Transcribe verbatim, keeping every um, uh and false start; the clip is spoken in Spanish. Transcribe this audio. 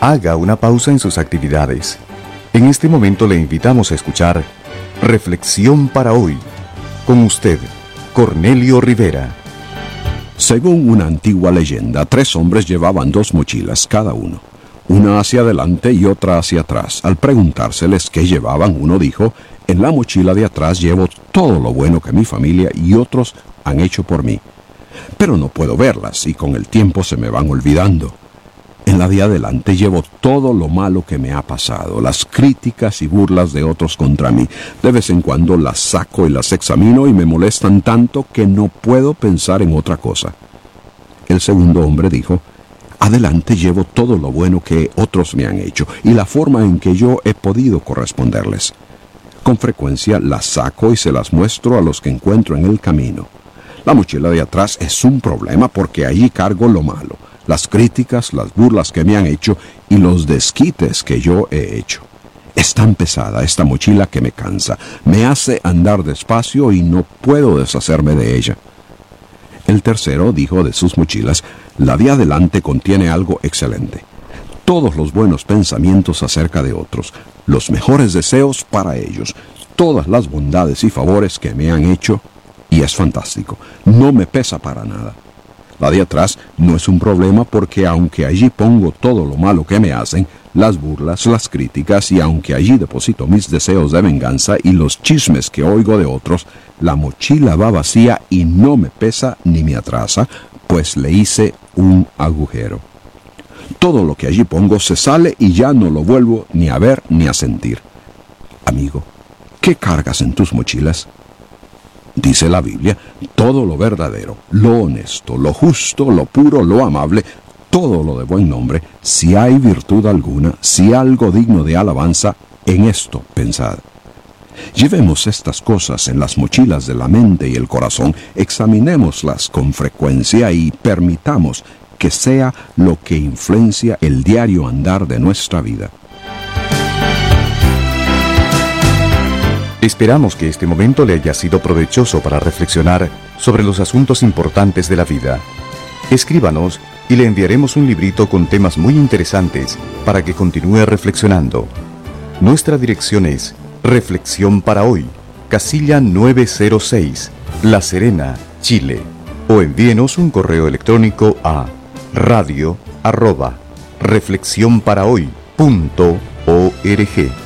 haga una pausa en sus actividades. En este momento le invitamos a escuchar Reflexión para hoy. Con usted, Cornelio Rivera. Según una antigua leyenda, tres hombres llevaban dos mochilas cada uno, una hacia adelante y otra hacia atrás. Al preguntárseles qué llevaban, uno dijo: en la mochila de atrás llevo todo lo bueno que mi familia y otros han hecho por mí, pero no puedo verlas y con el tiempo se me van olvidando. En la de adelante llevo todo lo malo que me ha pasado, las críticas y burlas de otros contra mí. De vez en cuando las saco y las examino y me molestan tanto que no puedo pensar en otra cosa. El segundo hombre dijo: adelante llevo todo lo bueno que otros me han hecho y la forma en que yo he podido corresponderles. Con frecuencia las saco y se las muestro a los que encuentro en el camino. La mochila de atrás es un problema porque allí cargo lo malo, las críticas, las burlas que me han hecho y los desquites que yo he hecho. Es tan pesada esta mochila que me cansa, me hace andar despacio y no puedo deshacerme de ella. El tercero dijo de sus mochilas: la de adelante contiene algo excelente, todos los buenos pensamientos acerca de otros, los mejores deseos para ellos, todas las bondades y favores que me han hecho, y es fantástico, no me pesa para nada. La de atrás no es un problema porque aunque allí pongo todo lo malo que me hacen, las burlas, las críticas, y aunque allí deposito mis deseos de venganza y los chismes que oigo de otros, la mochila va vacía y no me pesa ni me atrasa, pues le hice un agujero. Todo lo que allí pongo se sale y ya no lo vuelvo ni a ver ni a sentir. Amigo, ¿qué cargas en tus mochilas? Dice la Biblia: todo lo verdadero, lo honesto, lo justo, lo puro, lo amable, todo lo de buen nombre, si hay virtud alguna, si algo digno de alabanza, en esto pensad. Llevemos estas cosas en las mochilas de la mente y el corazón, examinémoslas con frecuencia y permitamos que sea lo que influencia el diario andar de nuestra vida. Esperamos que este momento le haya sido provechoso para reflexionar sobre los asuntos importantes de la vida. Escríbanos y le enviaremos un librito con temas muy interesantes para que continúe reflexionando. Nuestra dirección es Reflexión para Hoy, casilla nueve cero seis, La Serena, Chile. O envíenos un correo electrónico a radio arroba reflexión para hoy punto org.